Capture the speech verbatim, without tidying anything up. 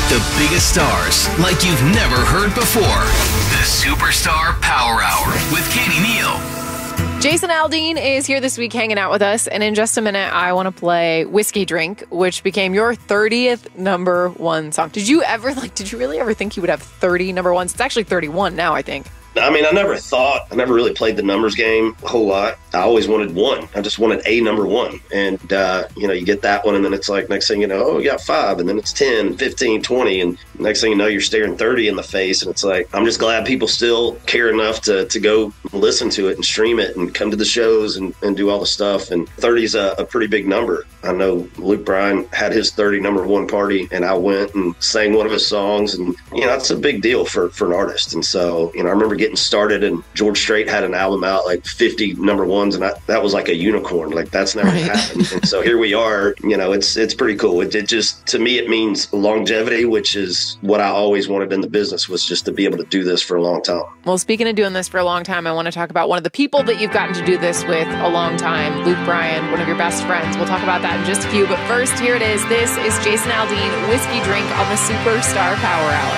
The biggest stars like you've never heard before. The Superstar Power Hour with Katie Neal. Jason Aldean is here this week hanging out with us, and in just a minute, I want to play Whiskey Drink, which became your thirtieth number one song. Did you ever, like, did you really ever think you would have thirty number ones? It's actually thirty-one now, I think. I mean, I never thought, I never really played the numbers game a whole lot. I always wanted one. I just wanted a number one. And, uh, you know, you get that one, and then it's like, next thing you know, oh, you got five, and then it's ten, fifteen, twenty, and next thing you know, you're staring thirty in the face. And it's like, I'm just glad people still care enough to, to go listen to it and stream it and come to the shows and, and do all the stuff. And thirty is a, a pretty big number. I know Luke Bryan had his thirty number one party, and I went and sang one of his songs. And, you know, that's a big deal for, for an artist. And so, you know, I remember getting started, and George Strait had an album out, like fifty number ones, and I, that was like a unicorn. Like, that's never Right. happened. And so here we are. You know, it's it's pretty cool. It, it just, to me, it means longevity, which is what I always wanted in the business, was just to be able to do this for a long time. Well, speaking of doing this for a long time, I want to talk about one of the people that you've gotten to do this with a long time, Luke Bryan, one of your best friends. We'll talk about that in just a few. But first, here it is. This is Jason Aldean, Whiskey Drink on the Superstar Power Hour.